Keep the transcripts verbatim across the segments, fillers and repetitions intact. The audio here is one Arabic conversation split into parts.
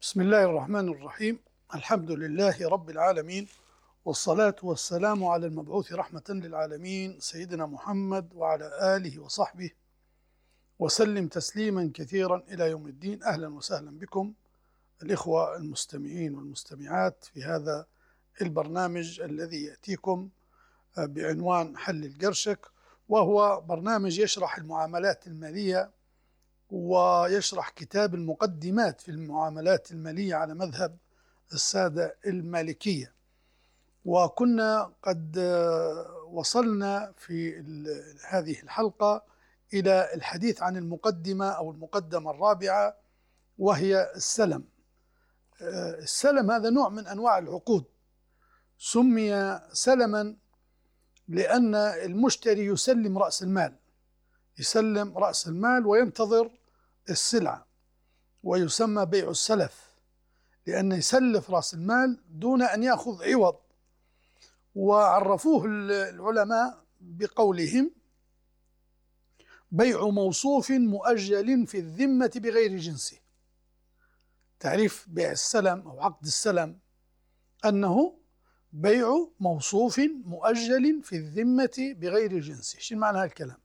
بسم الله الرحمن الرحيم. الحمد لله رب العالمين، والصلاة والسلام على المبعوث رحمة للعالمين سيدنا محمد وعلى آله وصحبه وسلم تسليما كثيرا إلى يوم الدين. أهلا وسهلا بكم الإخوة المستمعين والمستمعات في هذا البرنامج الذي يأتيكم بعنوان حل القرشك، وهو برنامج يشرح المعاملات المالية ويشرح كتاب المقدمات في المعاملات المالية على مذهب السادة المالكية. وكنا قد وصلنا في هذه الحلقة إلى الحديث عن المقدمة أو المقدمة الرابعة، وهي السلم. السلم هذا نوع من أنواع العقود، سمي سلما لأن المشتري يسلم رأس المال يسلم رأس المال وينتظر السلعة، ويسمى بيع السلف لأنه يسلف رأس المال دون أن يأخذ عوض. وعرفوه العلماء بقولهم: بيع موصوف مؤجل في الذمة بغير جنسه. تعريف بيع السلم أو عقد السلم أنه بيع موصوف مؤجل في الذمة بغير جنسه. شو معنى هذا الكلام؟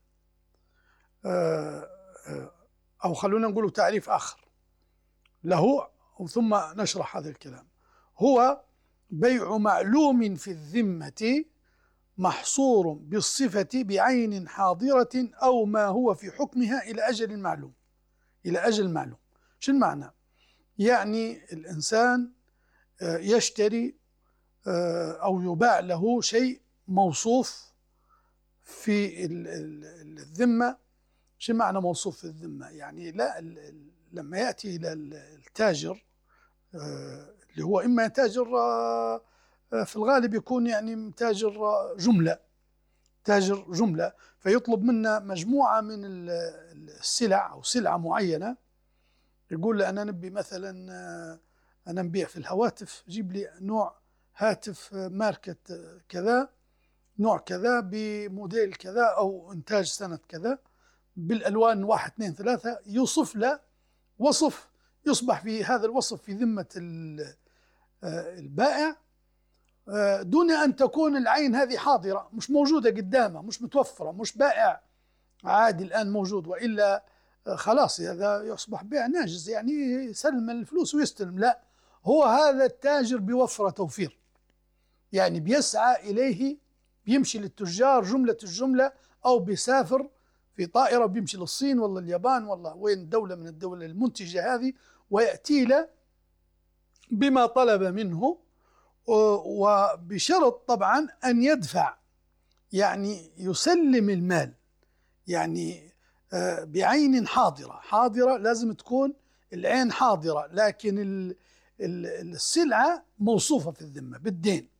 أو خلونا نقول تعريف آخر له ثم نشرح هذا الكلام. هو بيع معلوم في الذمة محصور بالصفة بعين حاضرة أو ما هو في حكمها إلى أجل معلوم إلى أجل معلوم. شو المعنى؟ يعني الإنسان يشتري أو يباع له شيء موصوف في الذمة. شو معنى موصوف في الذمة؟ يعني لا لما يأتي إلى التاجر اللي هو إما تاجر في الغالب يكون يعني تاجر جملة تاجر جملة فيطلب منا مجموعة من السلع أو سلعة معينة. يقول له أنا نبي مثلا أنا نبيع في الهواتف، جيب لي نوع هاتف ماركة كذا، نوع كذا، بموديل كذا، أو إنتاج سنة كذا، بالألوان واحد اثنين ثلاثة، يوصف له وصف يصبح في هذا الوصف في ذمة البائع دون أن تكون العين هذه حاضرة، مش موجودة قدامه، مش متوفرة، مش بائع عادي الآن موجود، وإلا خلاص هذا يصبح بيع ناجز، يعني يسلم الفلوس ويستلم. لا، هو هذا التاجر بيوفر توفير، يعني بيسعى إليه، بيمشي للتجار جملة الجملة، أو بيسافر في طائرة بيمشي للصين ولا اليابان ولا وين دولة من الدولة المنتجة هذه، ويأتي له بما طلب منه، وبشرط طبعا أن يدفع، يعني يسلم المال، يعني بعين حاضرة. حاضرة لازم تكون العين حاضرة، لكن السلعة موصوفة في الذمة بالدين.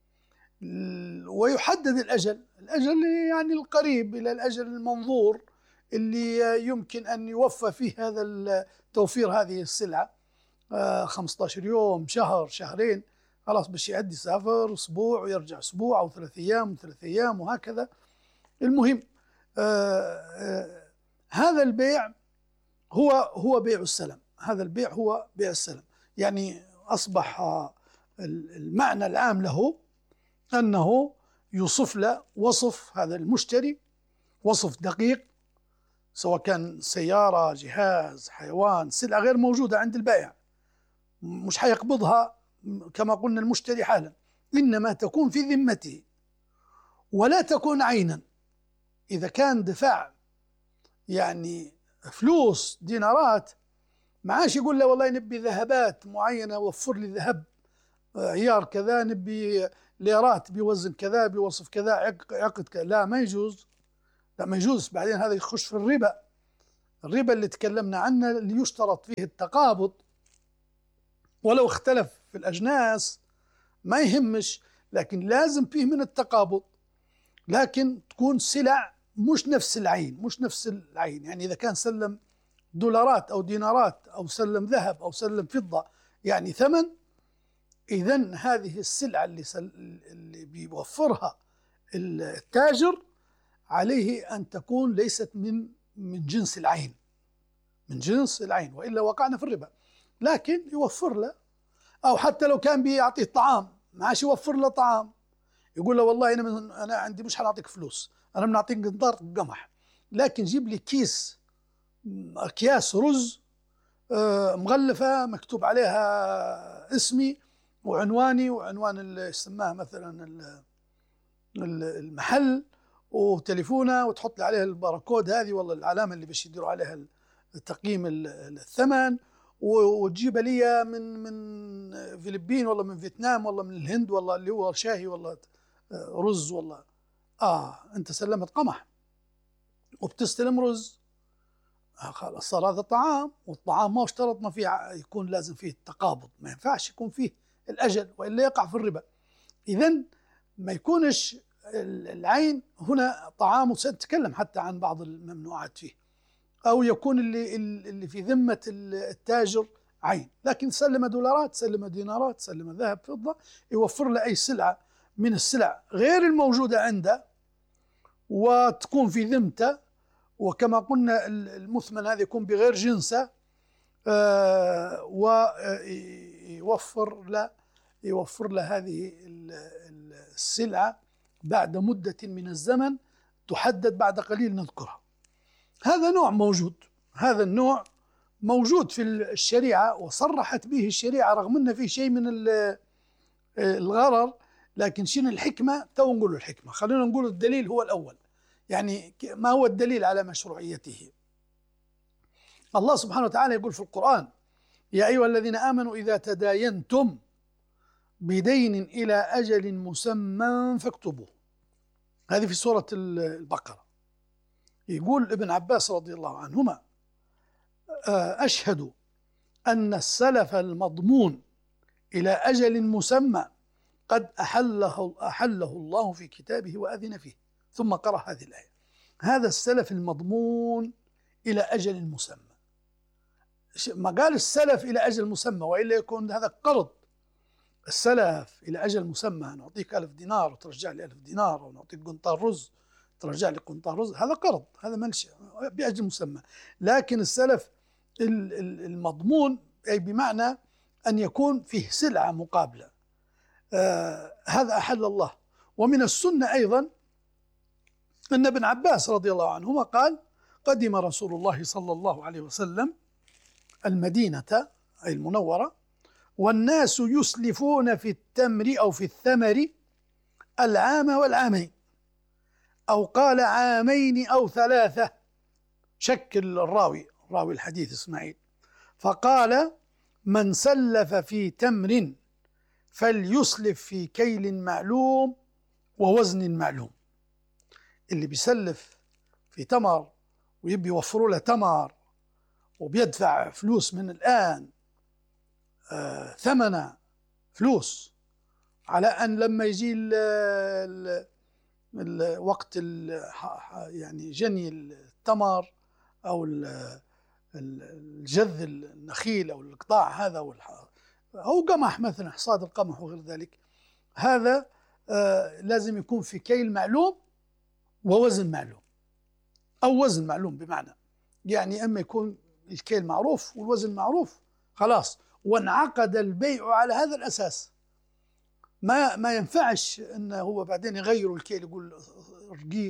ويحدد الأجل الأجل يعني القريب إلى الأجل المنظور اللي يمكن أن يوفى فيه هذا التوفير هذه السلعة، خمسة عشر يوم، شهر، شهرين، خلاص باش يعد يسافر أسبوع ويرجع أسبوع، أو ثلاث أيام وثلاث أيام وهكذا. المهم آآ آآ هذا البيع هو هو بيع السلم. هذا البيع هو بيع السلم، يعني أصبح المعنى العام له أنه يوصف له وصف هذا المشتري، وصف دقيق، سواء كان سيارة، جهاز، حيوان، سلعة غير موجودة عند البائع، مش حيقبضها كما قلنا المشتري حالا، إنما تكون في ذمته ولا تكون عينا. إذا كان دفع يعني فلوس دينارات، معاش يقول له والله نبي ذهبات معينة، وفر لي ذهب عيار كذا، نبي ليرات بوزن كذا بوصف كذا، عقد كذا. لا، ما يجوز لا ما يجوز بعدين هذا يخش في الربا الربا اللي تكلمنا عنه، اللي يشترط فيه التقابض، ولو اختلف في الأجناس ما يهمش، لكن لازم فيه من التقابض، لكن تكون سلع مش نفس العين مش نفس العين يعني إذا كان سلم دولارات أو دينارات، أو سلم ذهب، أو سلم فضة، يعني ثمن، إذن هذه السلعة اللي, سل... اللي بيوفرها التاجر عليه أن تكون ليست من من جنس العين من جنس العين، وإلا وقعنا في الربا. لكن يوفر له. أو حتى لو كان بيعطيه طعام ما عادش يوفر له طعام، يقول له والله أنا من أنا عندي مش حنعطيك فلوس، أنا بنعطيك قنطار قمح، لكن جيب لي كيس أكياس رز مغلفة مكتوب عليها اسمي وعنواني وعنوان اللي يسماه مثلا المحل وتليفونه، وتحط لي عليها الباركود هذه والله العلامة اللي باش يديروا عليها تقييم الثمن، وتجيب لي من من فلبين والله من فيتنام والله من الهند والله اللي هو شاهي والله رز والله. اه انت سلمت قمح وبتستلم رز، آه خلاص صار هذا طعام، والطعام ما اشترطنا فيه يكون لازم فيه التقابض، ما ينفعش يكون فيه الأجل وإلا يقع في الربا. إذن ما يكونش العين هنا طعام، وسنتكلم حتى عن بعض الممنوعات فيه، أو يكون اللي اللي في ذمة التاجر عين، لكن سلم دولارات سلم دينارات سلم ذهب فضة، يوفر له أي سلعة من السلع غير الموجودة عنده وتكون في ذمته، وكما قلنا المثمن هذا يكون بغير جنسه، آه ويوفر له يوفر له هذه السلعة بعد مدة من الزمن تحدد بعد قليل نذكرها. هذا نوع موجود، هذا النوع موجود في الشريعة وصرحت به الشريعة، رغم أن فيه شيء من الغرر، لكن شنو الحكمة؟ تو نقول الحكمة. خلينا نقول الدليل هو الأول، يعني ما هو الدليل على مشروعيته؟ الله سبحانه وتعالى يقول في القرآن: يا أيها الذين آمنوا إذا تداينتم بدين إلى أجل مسمى فاكتبوه. هذه في سورة البقرة. يقول ابن عباس رضي الله عنهما: أشهد أن السلف المضمون إلى أجل مسمى قد أحله, أحله الله في كتابه وأذن فيه. ثم قرأ هذه الآية: هذا السلف المضمون إلى أجل مسمى. ما قال السلف إلى أجل مسمى وإلا يكون هذا قرض. السلف إلى أجل مسمى، نعطيك ألف دينار وترجع لي ألف دينار، ونعطيك قنطار رز ترجع لي قنطار رز، هذا قرض، هذا منشأ بأجل مسمى. لكن السلف المضمون أي بمعنى أن يكون فيه سلعة مقابلة، آه هذا أحل الله. ومن السنة أيضا أن ابن عباس رضي الله عنهما قال: قدم رسول الله صلى الله عليه وسلم المدينة أي المنورة، والناس يسلفون في التمر أو في الثمر العام والعامين، أو قال عامين أو ثلاثة، شكل الراوي راوي الحديث إسماعيل، فقال: من سلف في تمر فليسلف في كيل معلوم ووزن معلوم. اللي بيسلف في تمر ويبي يوفروا له تمر وبيدفع فلوس من الآن، آه ثمنه فلوس، على أن لما يجي ال ال ال وقت ال يعني جني التمر أو الجذ النخيل أو القطاع هذا أو قمح مثلا، حصاد القمح وغير ذلك، هذا آه لازم يكون في كيل معلوم ووزن معلوم، أو وزن معلوم، بمعنى يعني أما يكون الكيل معروف والوزن معروف خلاص، وانعقد البيع على هذا الأساس. ما ما ينفعش أنه هو بعدين يغيروا الكيل، يقول رقي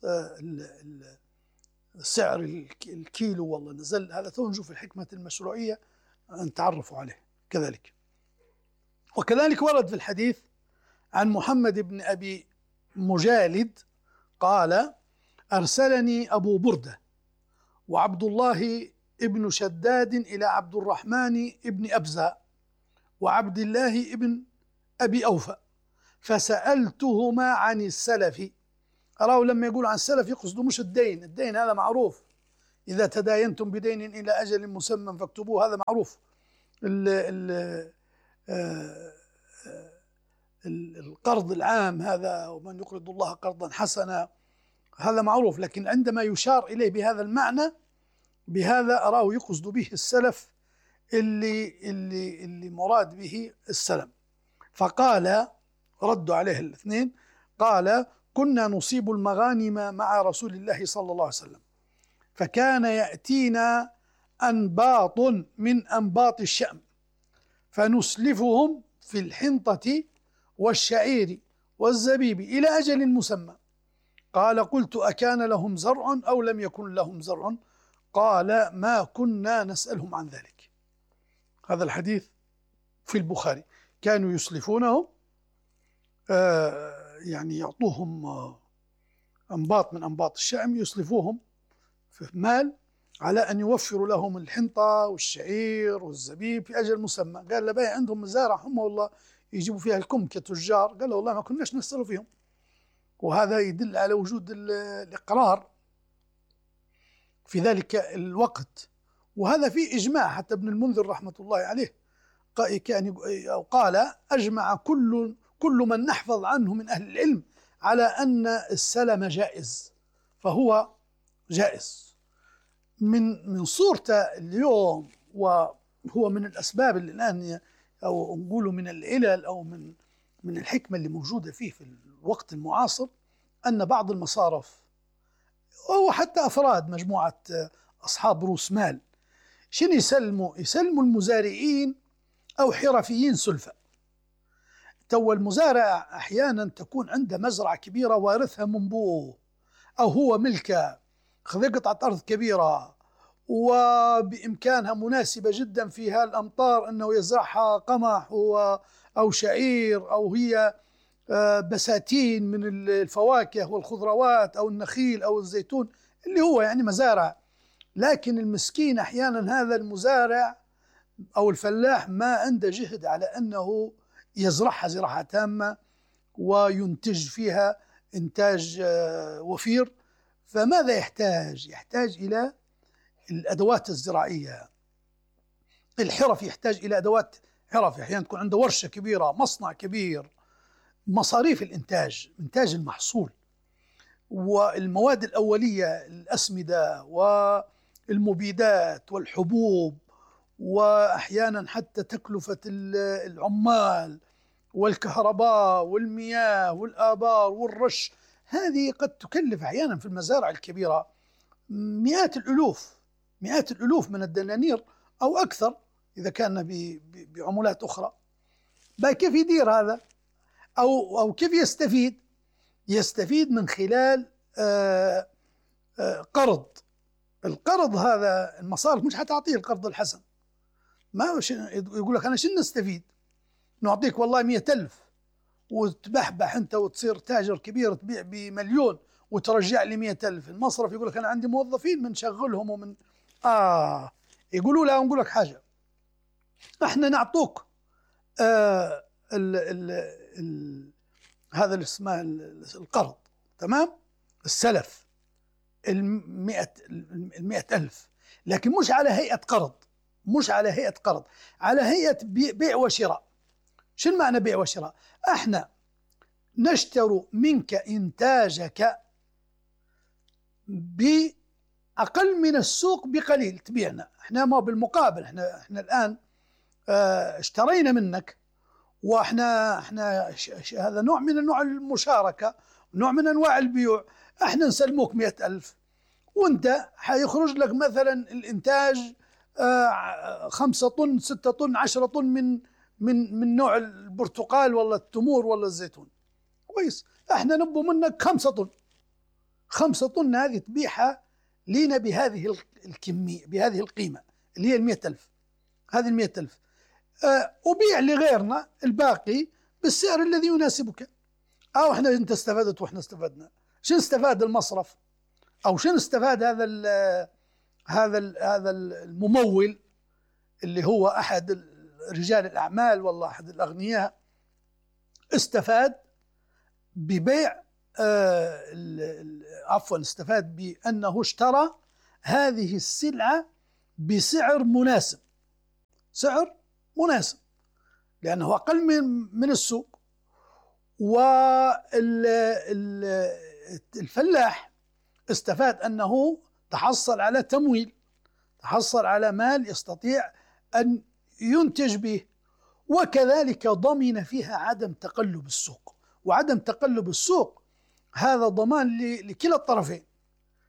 سعر الكيلو والله نزل. هذا تو نشوف الحكمة المشروعية أن تعرفوا عليه كذلك. وكذلك ورد في الحديث عن محمد بن أبي مجالد قال: أرسلني أبو بردة وعبد الله ابن شداد إلى عبد الرحمن ابن أبزة وعبد الله ابن أبي أوفى فسألتهما عن السلف. أراه لما يقول عن السلف يقصد مش الدين، الدين هذا معروف، إذا تداينتم بدين إلى أجل مسمى فاكتبوه، هذا معروف. ال ال القرض العام هذا، ومن يقرض الله قرضا حسنا، هذا معروف. لكن عندما يشار إليه بهذا المعنى، بهذا أراه يقصد به السلف اللي, اللي, اللي مراد به السلم. فقال، ردوا عليه الاثنين، قال: كنا نصيب المغانم مع رسول الله صلى الله عليه وسلم، فكان يأتينا أنباط من أنباط الشأم فنسلفهم في الحنطة والشعير والزبيب إلى أجل مسمى. قال قلت أكان لهم زرع أو لم يكن لهم زرع؟ قال ما كنا نسألهم عن ذلك. هذا الحديث في البخاري. كانوا يسلفونهم آه يعني يعطوهم آه أنباط من أنباط الشأم، يسلفوهم في مال على أن يوفروا لهم الحنطة والشعير والزبيب في أجل مسمى. قال لا عندهم مزارع هم والله يجيبوا فيها الكم كتجار. قال والله ما كناش نسألوا فيهم. وهذا يدل على وجود الإقرار في ذلك الوقت، وهذا في إجماع. حتى ابن المنذر رحمة الله عليه كان أو قال أجمع كل كل من نحفظ عنه من أهل العلم على أن السلم جائز، فهو جائز. من من صورته اليوم، وهو من الأسباب اللي الآن أو نقوله من العلل أو من من الحكمة اللي موجودة فيه في الوقت المعاصر، أن بعض المصارف أو حتى أفراد مجموعة أصحاب رؤوس مال شنو يسلموا؟ يسلموا المزارعين أو حرفيين سلفة. تو المزارع أحيانا تكون عنده مزرعة كبيرة وارثها من أبوه، أو هو ملكه، خذ قطعة أرض كبيرة وبإمكانها مناسبة جدا في هالأمطار أنه يزرعها قمح أو شعير، أو هي بساتين من الفواكه والخضروات أو النخيل أو الزيتون، اللي هو يعني مزارع. لكن المسكين أحيانا هذا المزارع أو الفلاح ما عنده جهد على أنه يزرعها زراعة تامة وينتج فيها إنتاج وفير. فماذا يحتاج؟ يحتاج إلى الأدوات الزراعية. الحرف يحتاج إلى أدوات حرف، أحيانا تكون عنده ورشة كبيرة، مصنع كبير، مصاريف الإنتاج، إنتاج المحصول والمواد الأولية، الأسمدة والمبيدات والحبوب، وأحيانا حتى تكلفة العمال والكهرباء والمياه والآبار والرش. هذه قد تكلف أحيانا في المزارع الكبيرة مئات الألوف مئات الألوف من الدنانير أو أكثر إذا كان بعملات أخرى. كيف يدير هذا؟ أو أو كيف يستفيد؟ يستفيد من خلال آآ آآ قرض. القرض هذا المصارف مش حتعطيه القرض الحسن، ما يقول لك أنا شنو نستفيد؟ نعطيك والله مئة ألف وتبحبح أنت وتصير تاجر كبير تبيع بمليون وترجع لي مئة ألف. المصرف يقول لك أنا عندي موظفين بنشغلهم ومن آه يقولوا لا نقول لك حاجة، احنا نعطوك آه ال ال ال هذا اللي اسمه القرض، تمام، السلف المئة المئة ألف، لكن مش على هيئة قرض، مش على هيئة قرض، على هيئة بيع وشراء. شو معنى بيع وشراء؟ احنا نشتري منك إنتاجك بأقل من السوق بقليل، تبيعنا احنا ما بالمقابل. احنا احنا الآن اه اشترينا منك، واحنا احنا هذا نوع من انواع المشاركة، نوع من انواع البيوع. احنا نسلموك مئة ألف وانت حيخرج لك مثلا الانتاج اه خمسة طن ستة طن عشرة طن من من من نوع البرتقال ولا التمور ولا الزيتون. كويس، احنا نبو منك خمسة طن، خمسة طن هذه تبيعها لينا بهذه الكمية بهذه القيمة اللي هي المئة ألف. هذه المئة ألف أه وبيع لغيرنا الباقي بالسعر الذي يناسبك. أو احنا انت استفدت واحنا استفدنا. شنو استفاد المصرف؟ أو شنو استفاد هذا ال هذا ال هذا الممول اللي هو أحد رجال الأعمال والله أحد الأغنياء؟ استفاد ببيع آه عفوا استفاد بأنه اشترى هذه السلعة بسعر مناسب، سعر مناسب لأنه أقل من من السوق. والفلاح استفاد أنه تحصل على تمويل، تحصل على مال يستطيع أن ينتج به، وكذلك ضمن فيها عدم تقلب السوق. وعدم تقلب السوق هذا ضمان لكلا الطرفين.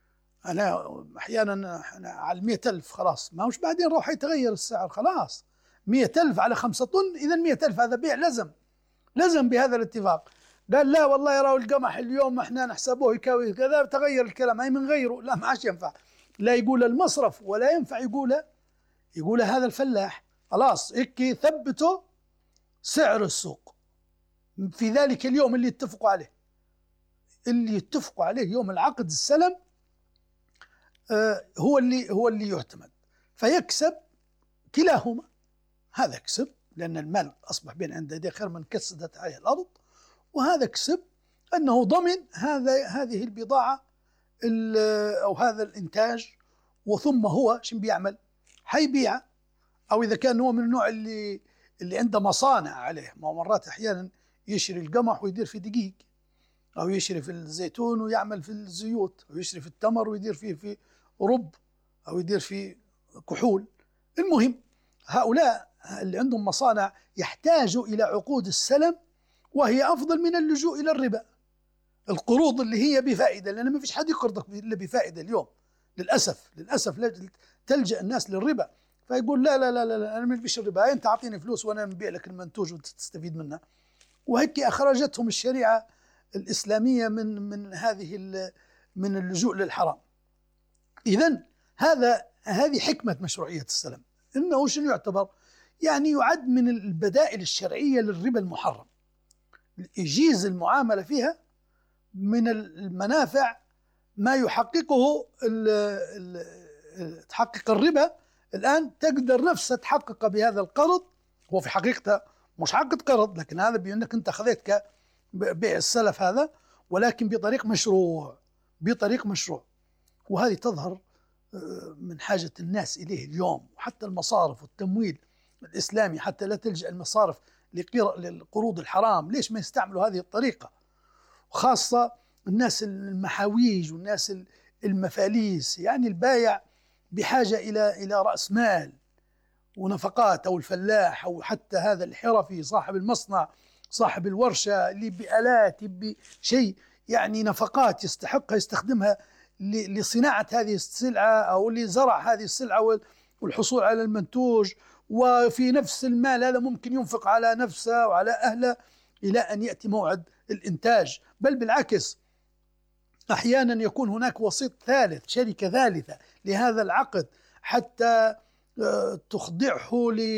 أنا أحيانا أنا على المئة ألف خلاص، ما مش بعدين راح يتغير السعر خلاص. مئة ألف على خمسة طن، إذا مئة ألف هذا بيع لزم لزم بهذا الاتفاق. قال لا والله يا راو القمح اليوم احنا نحسبوه يكاوي كذا، تغير الكلام، هي من غيره لا ما عادش ينفع، لا يقول المصرف ولا ينفع يقول يقول هذا الفلاح. خلاص هيك ثبتوا سعر السوق في ذلك اليوم اللي اتفقوا عليه، اللي يتفقوا عليه يوم العقد السلم آه هو اللي هو اللي يعتمد، فيكسب كلاهما. هذا كسب لأن المال أصبح بين عند يديه خير من كسدت عليه الأرض، وهذا كسب أنه ضمن هذا هذه البضاعة أو هذا الإنتاج، وثم هو شو بيعمل؟ حيبيع. أو إذا كان هو من النوع اللي اللي عنده مصانع عليه، ما مرات أحيانا يشري القمح ويدير في دقيق، أو يشري في الزيتون ويعمل في الزيوت، أو يشري في التمر ويدير فيه في رب، أو يدير في كحول. المهم هؤلاء اللي عندهم مصانع يحتاجوا إلى عقود السلم، وهي أفضل من اللجوء إلى الربا، القروض اللي هي بفائدة، لأن ما فيش حد يقرضك إلا بفائدة اليوم للأسف. للأسف تلجأ الناس للربا، فيقول لا لا لا لا أنا ما فيش الربا، أنت أعطيني فلوس وأنا نبيع لك المنتوج وتستفيد منه. وهيك أخرجتهم الشريعة الإسلامية من من هذه من اللجوء للحرام. إذن هذا هذه حكمة مشروعية السلم، إنه شنو يعتبر؟ يعني يعد من البدائل الشرعية للربا المحرم، يجيز المعاملة فيها من المنافع ما يحققه تحقق الربا. الآن تقدر نفسها تحقق بهذا القرض، هو في حقيقته مش عقد قرض، لكن هذا بأنك أنت خذيت كبيع السلف هذا، ولكن بطريق مشروع بطريق مشروع. وهذه تظهر من حاجة الناس إليه اليوم، وحتى المصارف والتمويل الإسلامي حتى لا تلجأ المصارف للقروض الحرام. ليش ما يستعملوا هذه الطريقة؟ خاصة الناس المحاويج والناس المفاليس، يعني البايع بحاجة إلى إلى رأس مال ونفقات، أو الفلاح، أو حتى هذا الحرفي صاحب المصنع صاحب الورشة اللي بآلات بشيء، يعني نفقات يستحقها يستخدمها لصناعة هذه السلعة أو لزرع هذه السلعة والحصول على المنتوج، وفي نفس المال هذا ممكن ينفق على نفسه وعلى أهله إلى أن يأتي موعد الإنتاج. بل بالعكس أحيانا يكون هناك وسيط ثالث، شركة ثالثة لهذا العقد، حتى تخضعه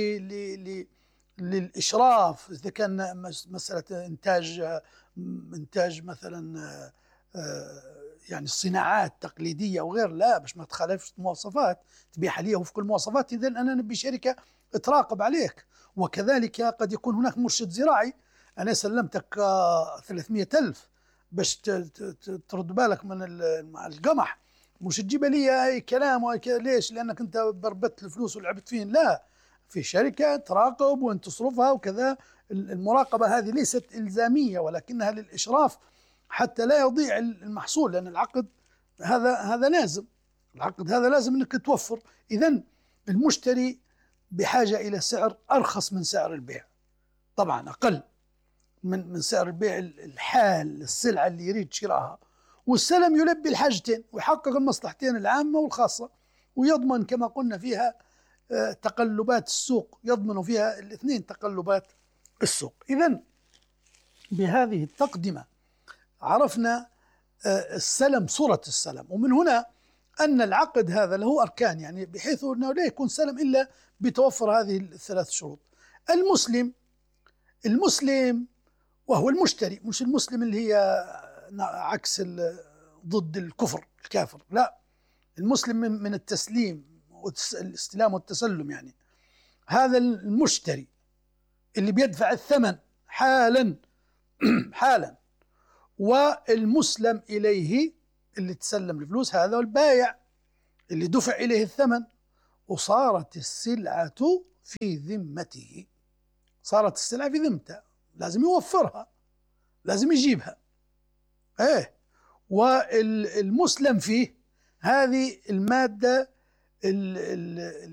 للإشراف إذا كان مسألة إنتاج إنتاج مثلا يعني الصناعات التقليدية أو غير، لا باش ما تخالفش المواصفات، تبيع لي وفق المواصفات، إذن أنا نبي شركة تراقب عليك. وكذلك قد يكون هناك مرشد زراعي، أنا سلمتك ثلاثمئة ألف باش ترد بالك من القمح، مش تجيب لي أي كلام. ليش؟ لأنك أنت بربت الفلوس ولعبت فين. لا، في شركة تراقب وأن تصرفها وكذا. المراقبة هذه ليست إلزامية ولكنها للإشراف حتى لا يضيع المحصول، لأن العقد هذا هذا لازم، العقد هذا لازم أنك توفر. إذن المشتري بحاجة إلى سعر أرخص من سعر البيع، طبعا أقل من من سعر البيع الحال السلعة اللي يريد شراءها. والسلم يلبي الحاجتين ويحقق المصلحتين العامة والخاصة، ويضمن كما قلنا فيها تقلبات السوق، يضمن فيها الاثنين تقلبات السوق. إذن بهذه التقدمة عرفنا السلم، صورة السلم، ومن هنا أن العقد هذا له أركان، يعني بحيث أنه لا يكون سلم إلا بتوفر هذه الثلاث شروط. المسلم المسلم وهو المشتري، مش المسلم اللي هي عكس ضد الكفر الكافر، لا، المسلم من التسليم والاستلام والتسلم، يعني هذا المشتري اللي بيدفع الثمن حالا حالا، والمسلم إليه اللي تسلم الفلوس هذا البايع اللي دفع إليه الثمن، وصارت السلعة في ذمته، صارت السلعة في ذمته، لازم يوفرها، لازم يجيبها. ايه والمسلم فيه هذه المادة